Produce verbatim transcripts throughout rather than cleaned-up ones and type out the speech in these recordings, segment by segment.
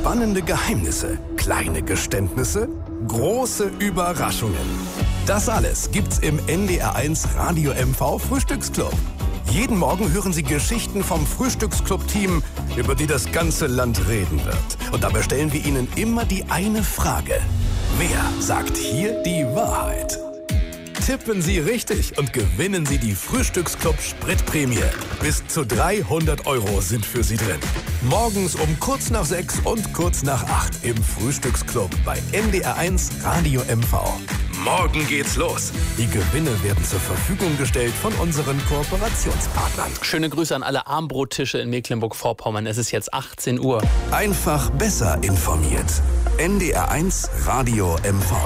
Spannende Geheimnisse, kleine Geständnisse, große Überraschungen. Das alles gibt's im N D R eins Radio M V Frühstücksclub. Jeden Morgen hören Sie Geschichten vom Frühstücksclub-Team, über die das ganze Land reden wird. Und dabei stellen wir Ihnen immer die eine Frage. Wer sagt hier die Wahrheit? Tippen Sie richtig und gewinnen Sie die Frühstücksclub-Spritprämie. Bis zu dreihundert Euro sind für Sie drin. Morgens um kurz nach sechs und kurz nach acht im Frühstücksclub bei N D R eins Radio M V. Morgen geht's los. Die Gewinne werden zur Verfügung gestellt von unseren Kooperationspartnern. Schöne Grüße an alle Armbrottische in Mecklenburg-Vorpommern. Es ist jetzt achtzehn Uhr. Einfach besser informiert. N D R eins Radio M V.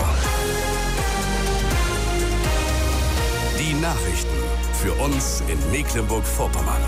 Die Nachrichten für uns in Mecklenburg-Vorpommern.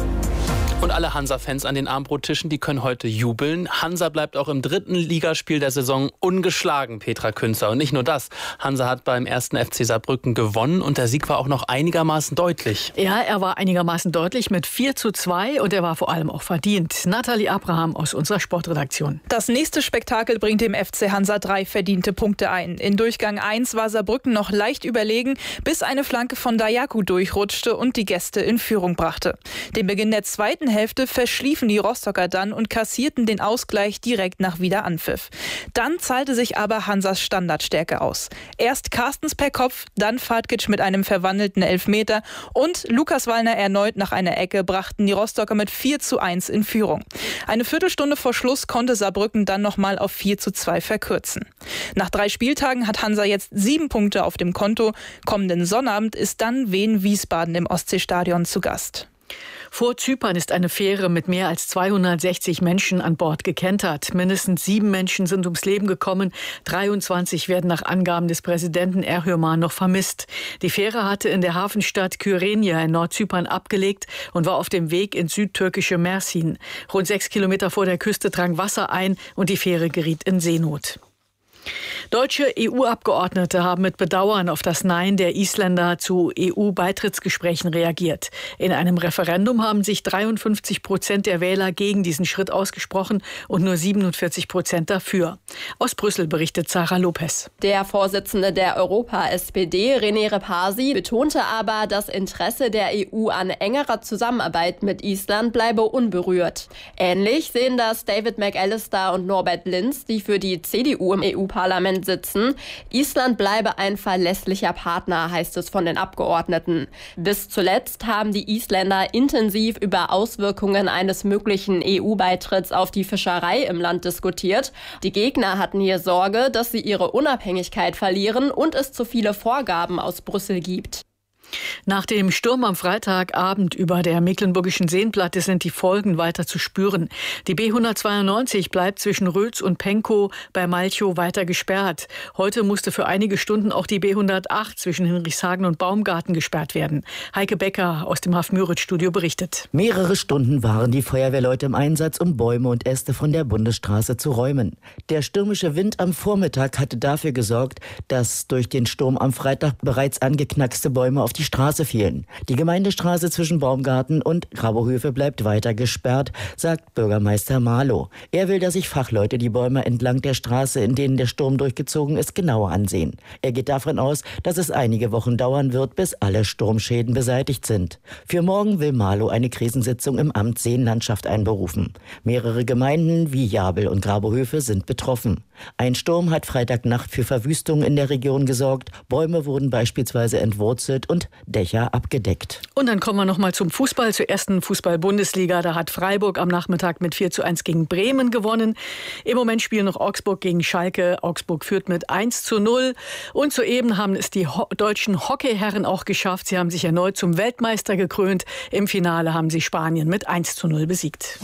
Und alle Hansa-Fans an den Armbrottischen, die können heute jubeln. Hansa bleibt auch im dritten Ligaspiel der Saison ungeschlagen, Petra Künzer. Und nicht nur das, Hansa hat beim ersten F C Saarbrücken gewonnen und der Sieg war auch noch einigermaßen deutlich. Ja, er war einigermaßen deutlich mit vier zu zwei und er war vor allem auch verdient. Nathalie Abraham aus unserer Sportredaktion. Das nächste Spektakel bringt dem F C Hansa drei verdiente Punkte ein. In Durchgang eins war Saarbrücken noch leicht überlegen, bis eine Flanke von Dayaku durchrutschte und die Gäste in Führung brachte. Den Beginn der zweiten Hälfte verschliefen die Rostocker dann und kassierten den Ausgleich direkt nach Wiederanpfiff. Dann zahlte sich aber Hansas Standardstärke aus. Erst Carstens per Kopf, dann Fatkic mit einem verwandelten Elfmeter und Lukas Wallner erneut nach einer Ecke brachten die Rostocker mit vier zu eins in Führung. Eine Viertelstunde vor Schluss konnte Saarbrücken dann nochmal auf vier zu zwei verkürzen. Nach drei Spieltagen hat Hansa jetzt sieben Punkte auf dem Konto. Kommenden Sonnabend ist dann Wien Wiesbaden im Ostseestadion zu Gast. Vor Zypern ist eine Fähre mit mehr als zweihundertsechzig Menschen an Bord gekentert. Mindestens sieben Menschen sind ums Leben gekommen. dreiundzwanzig werden nach Angaben des Präsidenten Erdogan noch vermisst. Die Fähre hatte in der Hafenstadt Kyrenia in Nordzypern abgelegt und war auf dem Weg ins südtürkische Mersin. Rund sechs Kilometer vor der Küste drang Wasser ein und die Fähre geriet in Seenot. Deutsche E U-Abgeordnete haben mit Bedauern auf das Nein der Isländer zu E U-Beitrittsgesprächen reagiert. In einem Referendum haben sich dreiundfünfzig Prozent der Wähler gegen diesen Schritt ausgesprochen und nur siebenundvierzig Prozent dafür. Aus Brüssel berichtet Sarah Lopez. Der Vorsitzende der Europa-S P D, René Repasi, betonte aber, das Interesse der E U an engerer Zusammenarbeit mit Island bleibe unberührt. Ähnlich sehen das David McAllister und Norbert Linz, die für die C D U im E U-Parlament sitzen. Island bleibe ein verlässlicher Partner, heißt es von den Abgeordneten. Bis zuletzt haben die Isländer intensiv über Auswirkungen eines möglichen E U-Beitritts auf die Fischerei im Land diskutiert. Die Gegner hatten hier Sorge, dass sie ihre Unabhängigkeit verlieren und es zu viele Vorgaben aus Brüssel gibt. Nach dem Sturm am Freitagabend über der Mecklenburgischen Seenplatte sind die Folgen weiter zu spüren. Die B hundertzweiundneunzig bleibt zwischen Rötz und Penkow bei Malchow weiter gesperrt. Heute musste für einige Stunden auch die B hundertacht zwischen Hinrichshagen und Baumgarten gesperrt werden. Heike Becker aus dem Haff-Müritz-Studio berichtet. Mehrere Stunden waren die Feuerwehrleute im Einsatz, um Bäume und Äste von der Bundesstraße zu räumen. Der stürmische Wind am Vormittag hatte dafür gesorgt, dass durch den Sturm am Freitag bereits angeknackste Bäume auf die Straße fielen. Die Gemeindestraße zwischen Baumgarten und Grabohöfe bleibt weiter gesperrt, sagt Bürgermeister Marlow. Er will, dass sich Fachleute die Bäume entlang der Straße, in denen der Sturm durchgezogen ist, genauer ansehen. Er geht davon aus, dass es einige Wochen dauern wird, bis alle Sturmschäden beseitigt sind. Für morgen will Marlow eine Krisensitzung im Amt Seenlandschaft einberufen. Mehrere Gemeinden wie Jabel und Grabohöfe sind betroffen. Ein Sturm hat Freitagnacht für Verwüstungen in der Region gesorgt. Bäume wurden beispielsweise entwurzelt und Dächer abgedeckt. Und dann kommen wir noch mal zum Fußball, zur ersten Fußball-Bundesliga. Da hat Freiburg am Nachmittag mit vier zu eins gegen Bremen gewonnen. Im Moment spielen noch Augsburg gegen Schalke. Augsburg führt mit eins zu null. Und soeben haben es die ho- deutschen Hockeyherren auch geschafft. Sie haben sich erneut zum Weltmeister gekrönt. Im Finale haben sie Spanien mit eins zu null besiegt.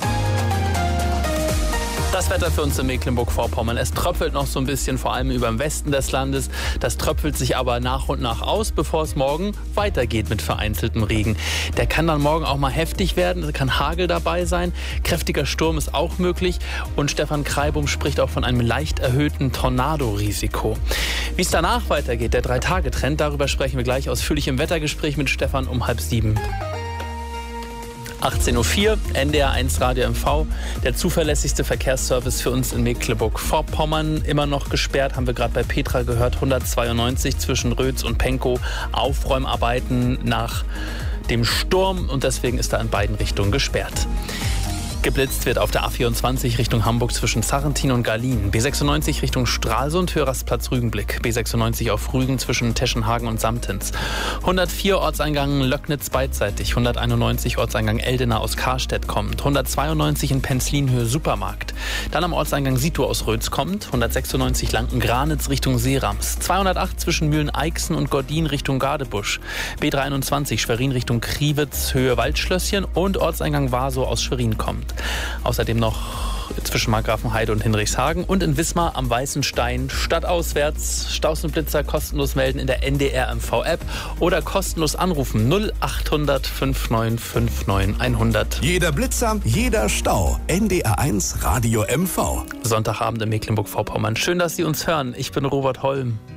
Das Wetter für uns in Mecklenburg-Vorpommern. Es tröpfelt noch so ein bisschen, vor allem über dem Westen des Landes. Das tröpfelt sich aber nach und nach aus, bevor es morgen weitergeht mit vereinzeltem Regen. Der kann dann morgen auch mal heftig werden. Es kann Hagel dabei sein. Kräftiger Sturm ist auch möglich. Und Stefan Kreibum spricht auch von einem leicht erhöhten Tornado-Risiko. Wie es danach weitergeht, der Drei-Tage-Trend, darüber sprechen wir gleich ausführlich im Wettergespräch mit Stefan um halb sieben. achtzehn Uhr vier, N D R eins Radio M V, der zuverlässigste Verkehrsservice für uns in Mecklenburg-Vorpommern. Immer noch gesperrt, haben wir gerade bei Petra gehört, hundertzweiundneunzig zwischen Rötz und Pankow. Aufräumarbeiten nach dem Sturm und deswegen ist da in beiden Richtungen gesperrt. Geblitzt wird auf der A vierundzwanzig Richtung Hamburg zwischen Sarrentin und Garlin. B sechsundneunzig Richtung Stralsund, Hörersplatz Rügenblick. B sechsundneunzig auf Rügen zwischen Teschenhagen und Samtens. hundertvier Ortseingang Löcknitz beidseitig. hunderteinundneunzig Ortseingang Eldena aus Karstedt kommt. hundertzweiundneunzig in Penzlinhöhe Supermarkt. Dann am Ortseingang Sito aus Rötz kommt. hundertsechsundneunzig Lanken-Granitz Richtung Seerams. zweihundertacht zwischen Mühlen-Eichsen und Gordin Richtung Gadebusch. B dreiundzwanzig Schwerin Richtung Kriwitz Höhe Waldschlösschen und Ortseingang Warsow aus Schwerin kommt. Außerdem noch zwischen Markgrafenheide und Hinrichshagen und in Wismar am Weißen Stein stadtauswärts Staus und Blitzer kostenlos melden in der N D R M V-App oder kostenlos anrufen null achthundert neunundfünfzig neunundfünfzig hundert. Jeder Blitzer, jeder Stau. N D R eins Radio M V. Sonntagabend in Mecklenburg-Vorpommern. Schön, dass Sie uns hören. Ich bin Robert Holm.